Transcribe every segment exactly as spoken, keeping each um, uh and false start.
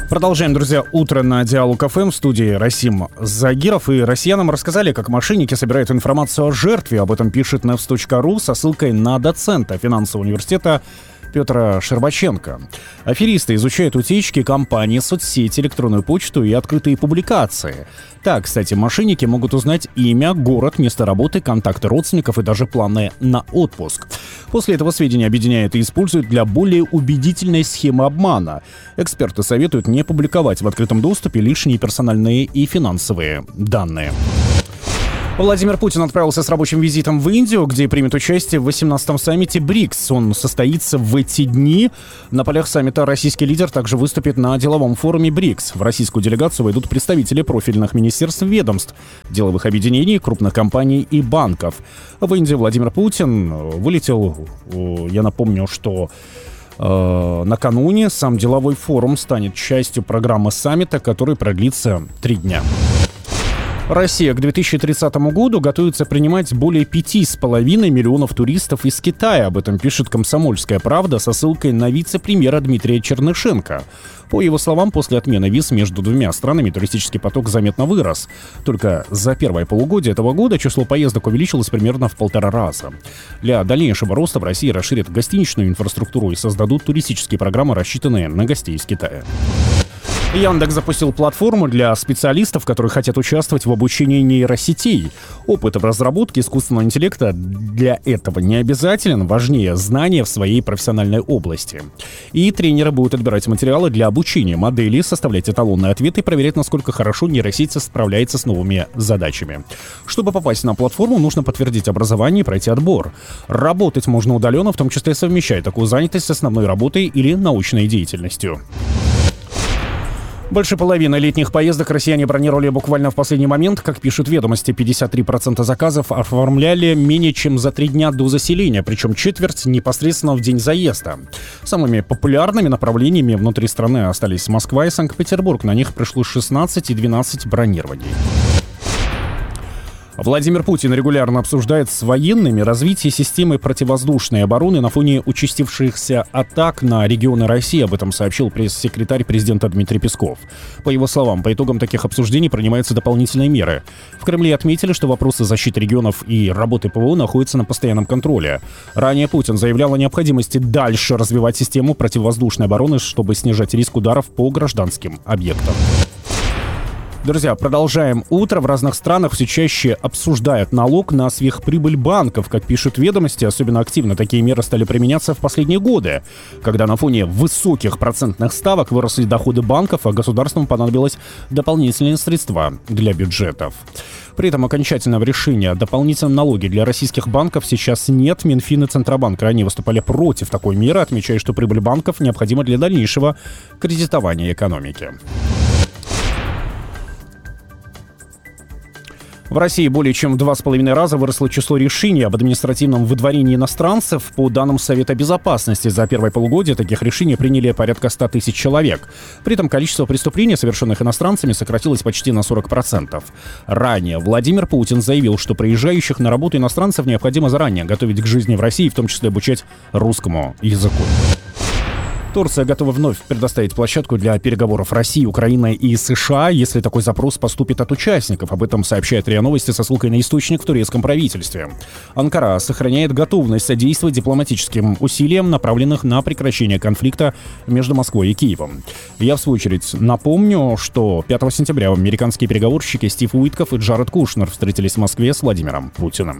Продолжаем, друзья, утро на Диалог эф эм. В студии Расим Загиров. И россиянам рассказали, как мошенники собирают информацию о жертве. Об этом пишет нэвс точка ру со ссылкой на доцента финансового университета Петра Щербаченко. Аферисты изучают утечки компаний, соцсети, электронную почту и открытые публикации. Так, кстати, мошенники могут узнать имя, город, место работы, контакты родственников и даже планы на отпуск. После этого сведения объединяют и используют для более убедительной схемы обмана. Эксперты советуют не публиковать в открытом доступе лишние персональные и финансовые данные. Владимир Путин отправился с рабочим визитом в Индию, где примет участие в восемнадцатом саммите БРИКС. Он состоится в эти дни. На полях саммита российский лидер также выступит на деловом форуме БРИКС. В российскую делегацию войдут представители профильных министерств и ведомств, деловых объединений, крупных компаний и банков. В Индию Владимир Путин вылетел, я напомню, что э, накануне сам деловой форум станет частью программы саммита, который продлится три дня. Россия к две тысячи тридцатому году готовится принимать более пяти с половиной миллионов туристов из Китая. Об этом пишет «Комсомольская правда» со ссылкой на вице-премьера Дмитрия Чернышенко. По его словам, после отмены виз между двумя странами туристический поток заметно вырос. Только за первое полугодие этого года число поездок увеличилось примерно в полтора раза. Для дальнейшего роста в России расширят гостиничную инфраструктуру и создадут туристические программы, рассчитанные на гостей из Китая. Яндекс запустил платформу для специалистов, которые хотят участвовать в обучении нейросетей. Опыт в разработке искусственного интеллекта для этого не обязателен, важнее знания в своей профессиональной области. И тренеры будут отбирать материалы для обучения моделей, составлять эталонные ответы и проверять, насколько хорошо нейросеть справляется с новыми задачами. Чтобы попасть на платформу, нужно подтвердить образование и пройти отбор. Работать можно удаленно, в том числе совмещая такую занятость с основной работой или научной деятельностью. Больше половины летних поездок россияне бронировали буквально в последний момент. Как пишут «Ведомости», пятьдесят три процента заказов оформляли менее чем за три дня до заселения, причем четверть непосредственно в день заезда. Самыми популярными направлениями внутри страны остались Москва и Санкт-Петербург. На них пришлось шестнадцать и двенадцать бронирований. Владимир Путин регулярно обсуждает с военными развитие системы противовоздушной обороны на фоне участившихся атак на регионы России. Об этом сообщил пресс-секретарь президента Дмитрий Песков. По его словам, по итогам таких обсуждений принимаются дополнительные меры. В Кремле отметили, что вопросы защиты регионов и работы ПВО находятся на постоянном контроле. Ранее Путин заявлял о необходимости дальше развивать систему противовоздушной обороны, чтобы снижать риск ударов по гражданским объектам. Друзья, продолжаем утро. В разных странах все чаще обсуждают налог на сверхприбыль банков. Как пишут «Ведомости», особенно активно такие меры стали применяться в последние годы, когда на фоне высоких процентных ставок выросли доходы банков, а государству понадобилось дополнительные средства для бюджетов. При этом окончательного решения о дополнительном налоге для российских банков сейчас нет. Минфин и Центробанк ранее выступали против такой меры, отмечая, что прибыль банков необходима для дальнейшего кредитования экономики. В России более чем в два с половиной раза выросло число решений об административном выдворении иностранцев. По данным Совета Безопасности, за первое полугодие таких решений приняли порядка ста тысяч человек. При этом количество преступлений, совершенных иностранцами, сократилось почти на сорок процентов. Ранее Владимир Путин заявил, что приезжающих на работу иностранцев необходимо заранее готовить к жизни в России, в том числе обучать русскому языку. Турция готова вновь предоставить площадку для переговоров России, Украины и США, если такой запрос поступит от участников. Об этом сообщает РИА Новости со ссылкой на источник в турецком правительстве. Анкара сохраняет готовность содействовать дипломатическим усилиям, направленных на прекращение конфликта между Москвой и Киевом. Я, в свою очередь, напомню, что пятого сентября американские переговорщики Стив Уитков и Джаред Кушнер встретились в Москве с Владимиром Путиным.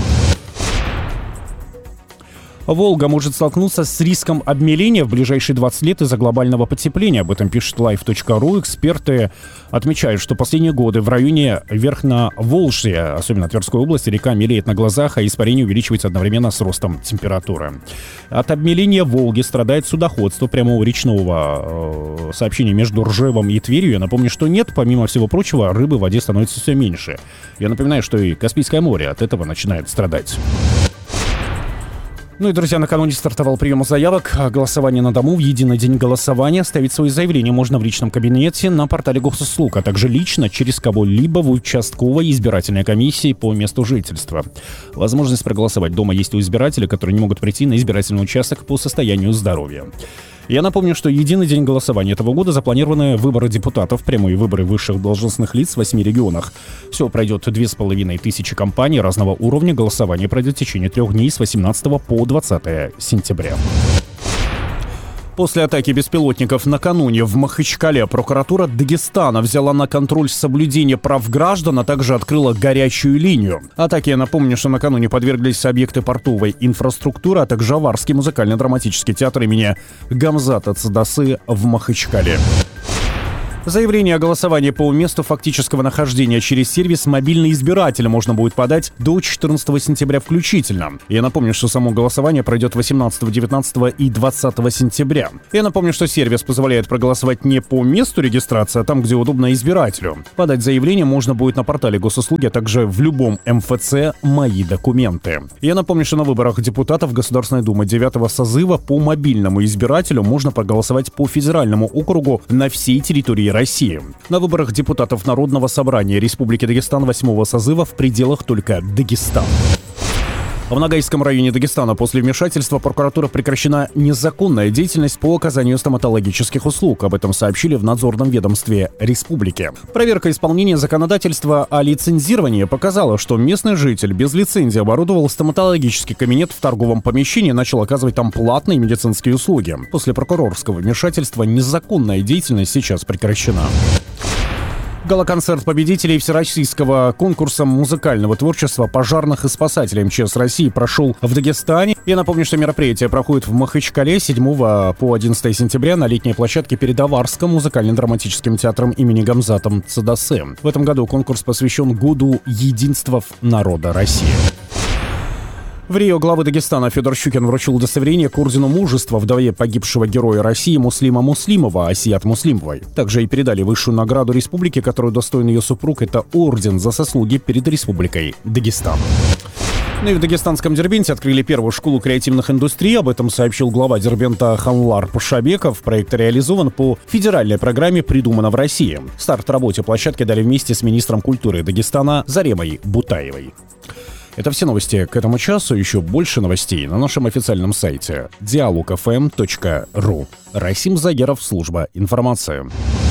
Волга может столкнуться с риском обмеления в ближайшие двадцать лет из-за глобального потепления. Об этом пишет лайф точка ру. Эксперты отмечают, что последние годы в районе Верхноволжья, особенно Тверской области, река мелеет на глазах, а испарение увеличивается одновременно с ростом температуры. От обмеления Волги страдает судоходство прямого речного э, сообщения между Ржевом и Тверью. Я напомню, что нет, помимо всего прочего, рыбы в воде становится все меньше. Я напоминаю, что и Каспийское море от этого начинает страдать. Ну и, друзья, накануне стартовал прием заявок. Голосование на дому в единый день голосования. Оставить свои заявления можно в личном кабинете на портале Госуслуг, а также лично через кого-либо в участковой избирательной комиссии по месту жительства. Возможность проголосовать дома есть у избирателей, которые не могут прийти на избирательный участок по состоянию здоровья. Я напомню, что единый день голосования этого года запланированы выборы депутатов, прямые выборы высших должностных лиц в восьми регионах. Всего пройдет две с половиной тысячи компаний разного уровня. Голосование пройдет в течение трех дней с восемнадцатого по двадцатое сентября. После атаки беспилотников накануне в Махачкале прокуратура Дагестана взяла на контроль соблюдение прав граждан, а также открыла горячую линию. Атаки, я напомню, что накануне подверглись объекты портовой инфраструктуры, а также Аварский музыкально-драматический театр имени Гамзата Цадасы в Махачкале. Заявление о голосовании по месту фактического нахождения через сервис «Мобильный избиратель» можно будет подать до четырнадцатого сентября включительно. Я напомню, что само голосование пройдет восемнадцатого, девятнадцатого и двадцатого сентября. Я напомню, что сервис позволяет проголосовать не по месту регистрации, а там, где удобно избирателю. Подать заявление можно будет на портале госуслуги, а также в любом эм эф цэ «Мои документы». Я напомню, что на выборах депутатов Государственной Думы девятого созыва по мобильному избирателю можно проголосовать по федеральному округу на всей территории России. На выборах депутатов Народного собрания Республики Дагестан восьмого созыва в пределах только Дагестана. В Ногайском районе Дагестана после вмешательства прокуратуры прекращена незаконная деятельность по оказанию стоматологических услуг. Об этом сообщили в надзорном ведомстве республики. Проверка исполнения законодательства о лицензировании показала, что местный житель без лицензии оборудовал стоматологический кабинет в торговом помещении и начал оказывать там платные медицинские услуги. После прокурорского вмешательства незаконная деятельность сейчас прекращена. Гала-концерт победителей Всероссийского конкурса музыкального творчества пожарных и спасателей эм че эс России прошел в Дагестане. Я напомню, что мероприятие проходит в Махачкале с седьмого по одиннадцатое сентября на летней площадке перед Аварским музыкально-драматическим театром имени Гамзата Цадасы. В этом году конкурс посвящен Году единства народа России. В Рио главы Дагестана Федор Щукин вручил удостоверение к ордену мужества вдове погибшего героя России Муслима Муслимова, Асият Муслимовой. Также и передали высшую награду республики, которую достоин ее супруг. Это орден за заслуги перед Республикой Дагестан. Ну и в дагестанском Дербенте открыли первую школу креативных индустрий. Об этом сообщил глава Дербента Ханлар Пашабеков. Проект реализован по федеральной программе «Придумано в России». Старт работе площадки дали вместе с министром культуры Дагестана Заремой Бутаевой. Это все новости к этому часу. Еще больше новостей на нашем официальном сайте диалог эф эм точка ру. Расим Загеров, служба информации.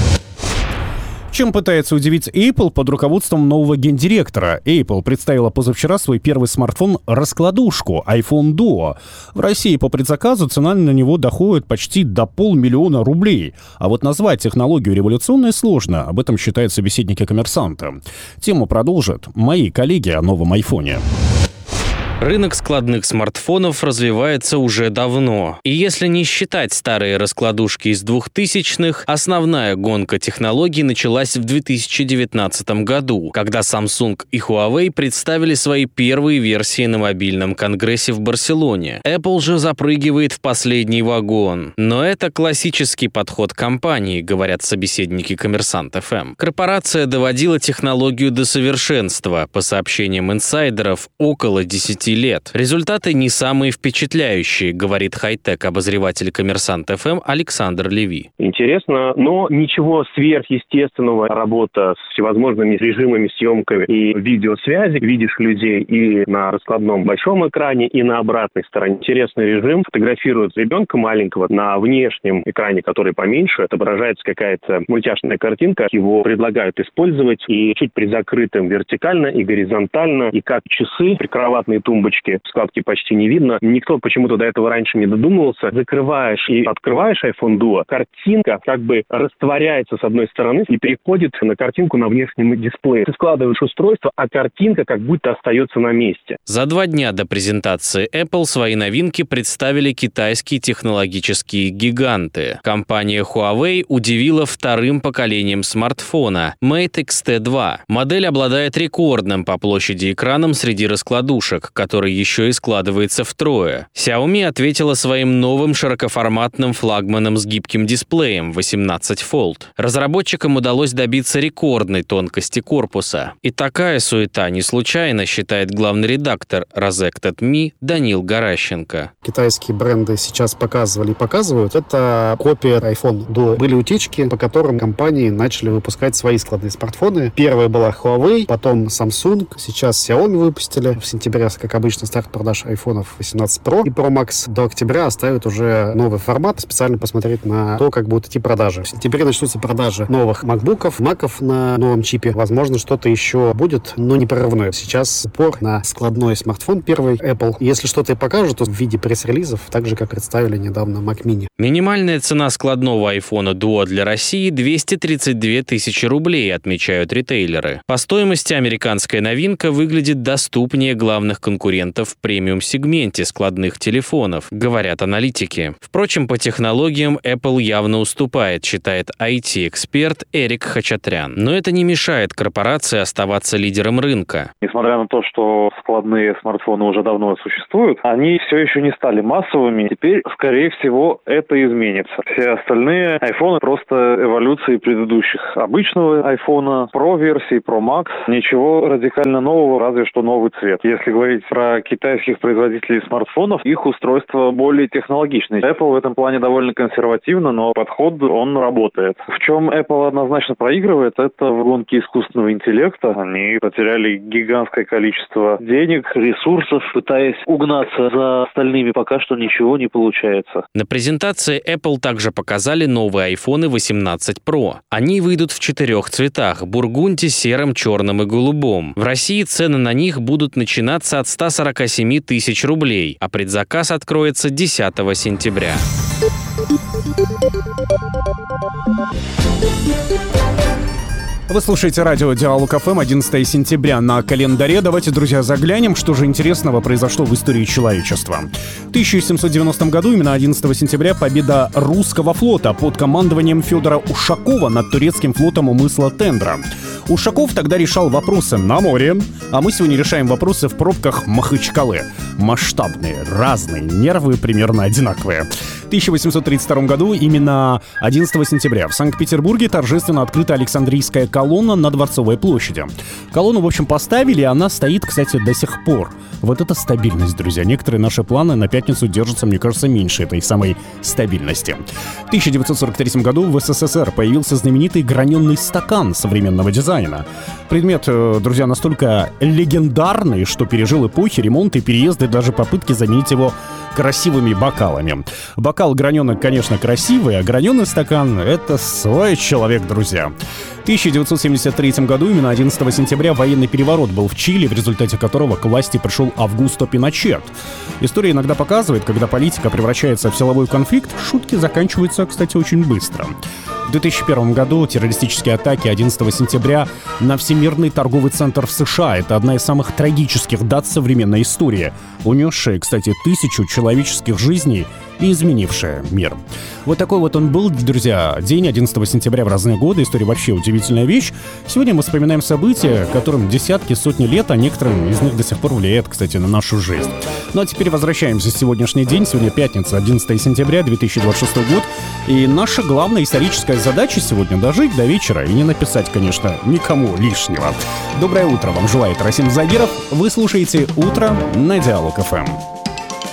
Чем пытается удивить Apple под руководством нового гендиректора? Apple представила позавчера свой первый смартфон-раскладушку iPhone Duo. В России по предзаказу цена на него доходит почти до полмиллиона рублей. А вот назвать технологию революционной сложно. Об этом считают собеседники «Коммерсанта». Тему продолжат мои коллеги о новом айфоне. Рынок складных смартфонов развивается уже давно. И если не считать старые раскладушки из двухтысячных, основная гонка технологий началась в две тысячи девятнадцатом году, когда Samsung и Huawei представили свои первые версии на мобильном конгрессе в Барселоне. Apple же запрыгивает в последний вагон. Но это классический подход компании, говорят собеседники Коммерсант эф эм. Корпорация доводила технологию до совершенства, по сообщениям инсайдеров, около десяти лет. Результаты не самые впечатляющие, говорит хай-тек обозреватель Коммерсант эф эм Александр Леви. Интересно, но ничего сверхъестественного. Работа с всевозможными режимами, съемками и видеосвязи. Видишь людей и на раскладном большом экране, и на обратной стороне. Интересный режим. Фотографируют ребенка маленького на внешнем экране, который поменьше. Отображается какая-то мультяшная картинка. Его предлагают использовать и чуть призакрытым вертикально и горизонтально. И как часы, прикроватные тумбочки, складки почти не видно. Никто почему-то до этого раньше не додумывался. Закрываешь и открываешь iPhone Duo, картинка как бы растворяется с одной стороны и переходит на картинку на внешнем дисплее. Ты складываешь устройство, а картинка как будто остается на месте. За два дня до презентации Apple свои новинки представили китайские технологические гиганты. Компания Huawei удивила вторым поколением смартфона Mate икс ти два. Модель обладает рекордным по площади экраном среди раскладушек, который еще и складывается втрое. Xiaomi ответила своим новым широкоформатным флагманом с гибким дисплеем восемнадцать Fold. Разработчикам удалось добиться рекордной тонкости корпуса. И такая суета не случайно, считает главный редактор Rosetta точка ми Данил Горащенко. Китайские бренды сейчас показывали и показывают. Это копия iPhone Duo. Были утечки, по которым компании начали выпускать свои складные смартфоны. Первая была Huawei, потом Samsung, сейчас Xiaomi выпустили в сентябре, как как обычно, старт продаж айфонов восемнадцать про и Pro Max. До октября оставят уже новый формат, специально посмотреть на то, как будут идти продажи. В сентябре начнутся продажи новых макбуков, маков на новом чипе. Возможно, что-то еще будет, но не прорывное. Сейчас упор на складной смартфон первый Apple. Если что-то и покажут, то в виде пресс-релизов, так же, как представили недавно Mac Mini. Минимальная цена складного iPhone Duo для России двести тридцать две тысячи рублей, отмечают ритейлеры. По стоимости американская новинка выглядит доступнее главных конкурентов в премиум-сегменте складных телефонов, говорят аналитики. Впрочем, по технологиям Apple явно уступает, считает ай ти-эксперт Эрик Хачатрян. Но это не мешает корпорации оставаться лидером рынка. Несмотря на то, что складные смартфоны уже давно существуют, они все еще не стали массовыми. Теперь, скорее всего, это изменится. Все остальные айфоны просто эволюции предыдущих. Обычного айфона, Pro версии, Pro Max. Ничего радикально нового, разве что новый цвет. Если говорить про китайских производителей смартфонов, их устройство более технологичное. Apple в этом плане довольно консервативно, но подход, он работает. В чем Apple однозначно проигрывает, это в гонке искусственного интеллекта. Они потеряли гигантское количество денег, ресурсов, пытаясь угнаться за остальными. Пока что ничего не получается. На презентации Apple также показали новые айфоны восемнадцать про. Они выйдут в четырех цветах – бургунде, сером, черном и голубом. В России цены на них будут начинаться от ста сорока семи тысяч рублей, а предзаказ откроется десятого сентября. Вы слушаете радио Диалог эф эм, одиннадцатого сентября на календаре. Давайте, друзья, заглянем, что же интересного произошло в истории человечества. В тысяча семьсот девяностом году, именно одиннадцатого сентября, победа русского флота под командованием Федора Ушакова над турецким флотом у мыса Тендра. Ушаков тогда решал вопросы на море, а мы сегодня решаем вопросы в пробках Махачкалы. Масштабные, разные, нервы примерно одинаковые. В тысяча восемьсот тридцать втором году, именно одиннадцатого сентября, в Санкт-Петербурге торжественно открыта Александрийская колонна на Дворцовой площади. Колонну, в общем, поставили, и она стоит, кстати, до сих пор. Вот это стабильность, друзья. Некоторые наши планы на пятницу держатся, мне кажется, меньше этой самой стабильности. В тысяча девятьсот сорок третьем году в эс эс эс эр появился знаменитый граненый стакан современного дизайна. Предмет, друзья, настолько легендарный, что пережил эпохи, ремонты, переезды, даже попытки заменить его красивыми бокалами. Бокал граненый, конечно, красивый, а граненый стакан — это свой человек, друзья. В тысяча девятьсот семьдесят третьем году, именно одиннадцатого сентября, военный переворот был в Чили, в результате которого к власти пришел Августо Пиночет. История иногда показывает, когда политика превращается в силовой конфликт, шутки заканчиваются, кстати, очень быстро. В две тысячи первом году террористические атаки одиннадцатого сентября на Всемирный торговый центр в США — это одна из самых трагических дат современной истории, унесшая, кстати, тысячу человеческих жизней и изменившая мир. Вот такой вот он был, друзья, день одиннадцатого сентября в разные годы. История вообще удивительная вещь. Сегодня мы вспоминаем события, которым десятки, сотни лет, а некоторым из них до сих пор влияет, кстати, на нашу жизнь. Ну а теперь возвращаемся в сегодняшний день. Сегодня пятница, одиннадцатого сентября две тысячи двадцать шестой год. И наша главная историческая задача сегодня — дожить до вечера и не написать, конечно, никому лишнего. Доброе утро вам желает Расим Загиров. Вы слушаете «Утро» на Диалог эф эм.